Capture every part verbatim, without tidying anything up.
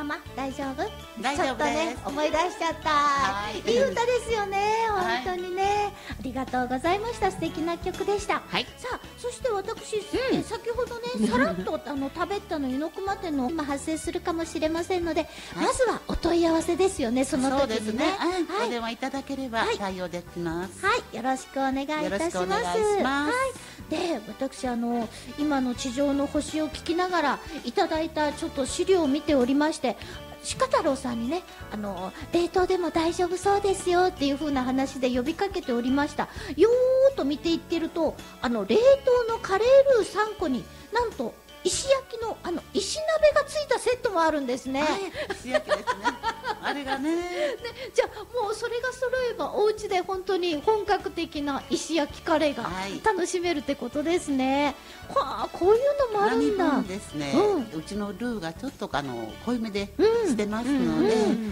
ママ大丈夫？ 大丈夫です。 ちょっとね思い出しちゃった。 はい、 いい歌ですよね、 はい、 本当にね、ありがとうございました。素敵な曲でした。 はい、 さあそして私、 うん、 え先ほどねさらっとあの食べたの猪熊店の今発生するかもしれませんので、はい、まずはお問い合わせですよね。その時にね、 そうですね、はい、お電話いただければはい対応できます。 はい、よろしくお願いいたします。 よろしくお願いします。 はい、で私あの今の地上の星を聞きながらいただいたちょっと資料を見ておりまして、鹿太郎さんにね、あの冷凍でも大丈夫そうですよっていう風な話で呼びかけておりました。よーっと見ていってると、あの冷凍のカレールーさんこになんと石焼きのあの石鍋がついたセットもあるんですね。 石焼きですね。あれがね。ね、 じゃあもうそれが揃えばお家で本当に本格的な石焼きカレーが楽しめるってことですね。はあ、こういうのもあるんだ。 何分ですね、うん、うちのルーがちょっとあの濃いめでしてますので、 うんうん、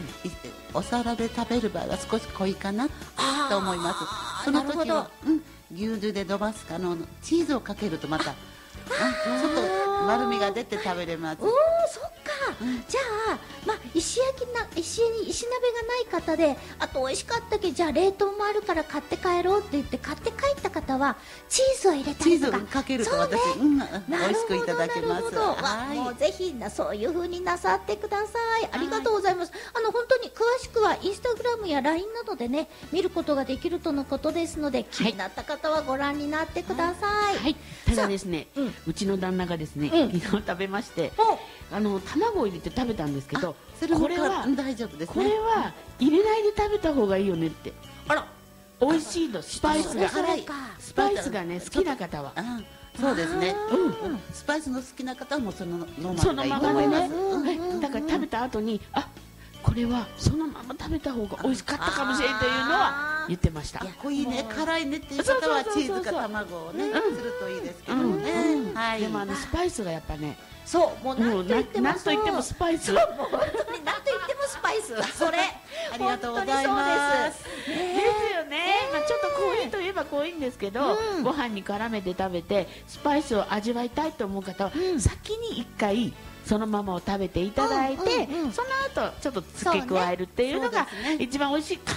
お皿で食べる場合は少し濃いかなと思います。その時は、うん、牛乳で伸ばすかのチーズをかけるとまたちょっと丸みが出て食べれます。 おー、そっか、うん、じゃあ、まあ、石焼きな 石, 石鍋がない方で、あと美味しかったけどじゃあ冷凍もあるから買って帰ろうって言って買って帰った方はチーズを入れたりとか、 チーズかけると私、うん、美味しくいただけます。 はい、もうぜひなそういう風になさってください。ありがとうございます。あの本当に詳しくはインスタグラムや ライン などでね見ることができるとのことですので、気になった方はご覧になってください。 はいはい、ただですね、うん、うちの旦那がですね、うん、昨日食べまして、あの卵を入れて食べたんですけど、これは大丈夫ですね。 これは入れないで食べた方がいいよねって。 あら、 美味しいの、スパイスがスパイスがね好きな方は。 そうですね、うん、スパイスの好きな方はもうそのそのままでね、だから食べた後に、あ、これはそのまま食べた方が美味しかったかもしれんというのは言ってました。 濃いね、辛いねっていう方はチーズか卵をねするといいですけどね。 でもあのスパイスがやっぱね、 そう、もう何と言っても何と言ってもスパイス。 もう本当に何と言ってもスパイス。それ、 ありがとうございます。 ですよね。まあちょっと濃いといえば濃いんですけど、ご飯に絡めて食べてスパイスを味わいたいと思う方は先に一回そのままを食べていただいて、その後ちょっと付け加えるっていうのが一番美味しいか